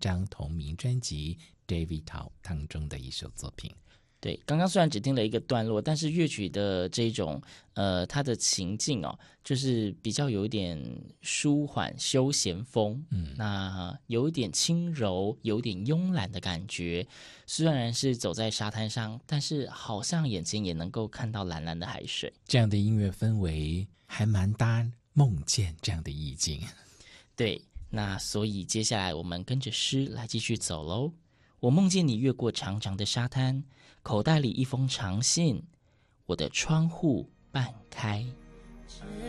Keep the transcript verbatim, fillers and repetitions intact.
张同名专辑《David Tao》当中的一首作品。 对，刚刚虽然只听了一个段落，但是乐曲的这种呃，它的情境哦，就是比较有一点舒缓休闲风，嗯，那有一点轻柔，有点慵懒的感觉。虽然是走在沙滩上，但是好像眼睛也能够看到蓝蓝的海水。 这样的音乐氛围还蛮搭梦见这样的意境。 对，那所以接下来我们跟着诗来继续走喽。我梦见你越过长长的沙滩，口袋里一封长信，我的窗户半开。